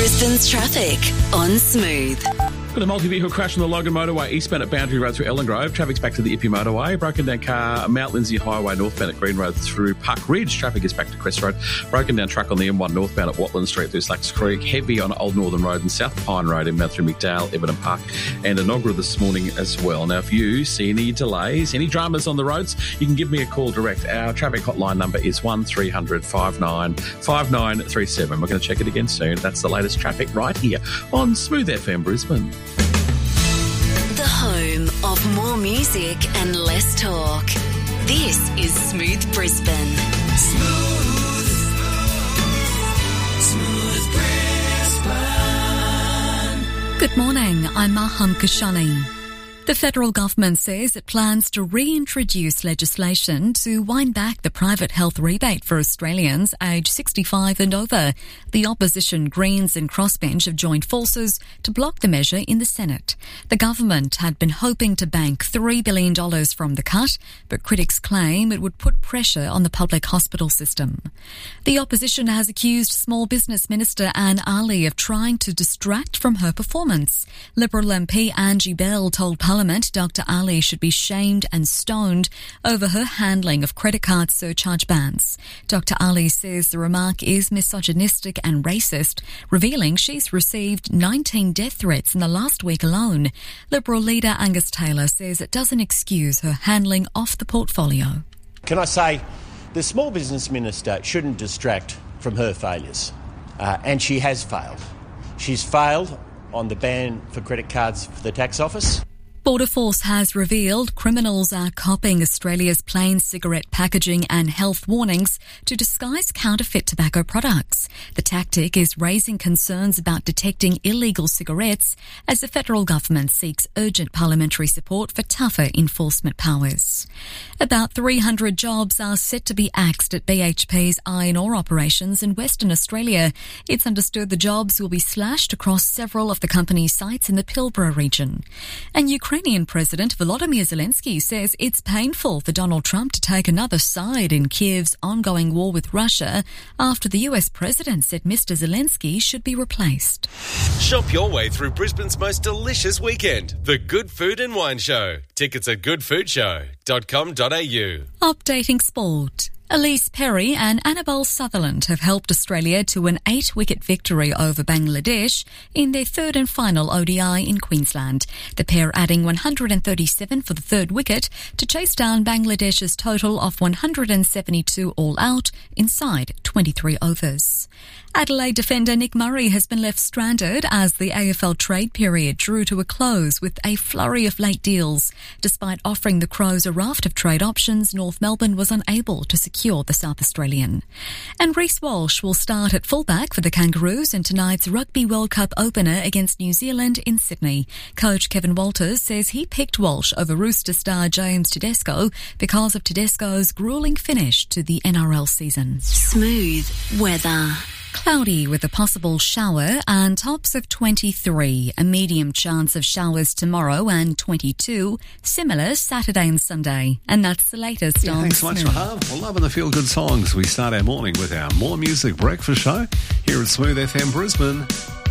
Brisbane's traffic on Smooth. Got a multi-vehicle crash on the Logan Motorway eastbound at Boundary Road through Ellen Grove. Traffic's back to the Ippy Motorway. Broken down car, Mount Lindsay Highway northbound at Green Road through Park Ridge. Traffic is back to Crest Road. Broken down truck on the M1 northbound at Watland Street through Slacks Creek. Heavy on Old Northern Road and South Pine Road inbound through McDowell, Everton Park and Enoggera this morning as well. Now, if you see any delays, any dramas on the roads, you can give me a call direct. Our traffic hotline number is 1300 59 5937. We're going to check it again soon. That's the latest traffic right here on Smooth FM Brisbane. The home of more music and less talk. This is Smooth Brisbane. Smooth Brisbane. Good morning, I'm Maham Kashani. The federal government says it plans to reintroduce legislation to wind back the private health rebate for Australians aged 65 and over. The opposition Greens and Crossbench have joined forces to block the measure in the Senate. The government had been hoping to bank $3 billion from the cut, but critics claim it would put pressure on the public hospital system. The opposition has accused Small Business Minister Anne Aly of trying to distract from her performance. Liberal MP Angie Bell told Parliament Dr. Aly should be shamed and stoned over her handling of credit card surcharge bans. Dr. Aly says the remark is misogynistic and racist, revealing she's received 19 death threats in the last week alone. Liberal leader Angus Taylor says it doesn't excuse her handling off the portfolio. Can I say, the Small Business Minister shouldn't distract from her failures, and she has failed. She's failed on the ban for credit cards for the tax office. Border Force has revealed criminals are copying Australia's plain cigarette packaging and health warnings to disguise counterfeit tobacco products. The tactic is raising concerns about detecting illegal cigarettes as the federal government seeks urgent parliamentary support for tougher enforcement powers. About 300 jobs are set to be axed at BHP's iron ore operations in Western Australia. It's understood the jobs will be slashed across several of the company's sites in the Pilbara region. And Ukrainian President Volodymyr Zelensky says it's painful for Donald Trump to take another side in Kiev's ongoing war with Russia after the US president said Mr. Zelensky should be replaced. Shop your way through Brisbane's most delicious weekend, the Good Food and Wine Show. Tickets at goodfoodshow.com.au. Updating sport. Elise Perry and Annabelle Sutherland have helped Australia to an 8-wicket victory over Bangladesh in their third and final ODI in Queensland. The pair adding 137 for the third wicket to chase down Bangladesh's total of 172 all out inside 23 overs. Adelaide defender Nick Murray has been left stranded as the AFL trade period drew to a close with a flurry of late deals. Despite offering the Crows a raft of trade options, North Melbourne was unable to secure the South Australian. And Reece Walsh will start at fullback for the Kangaroos in tonight's Rugby World Cup opener against New Zealand in Sydney. Coach Kevin Walters says he picked Walsh over Rooster star James Tedesco because of Tedesco's gruelling finish to the NRL season. Smooth weather. Cloudy with a possible shower and tops of 23. A medium chance of showers tomorrow and 22. Similar Saturday and Sunday. And that's the latest on Thanks so much, Maham. We're loving the feel-good songs. We start our morning with our More Music Breakfast Show here at Smooth FM Brisbane.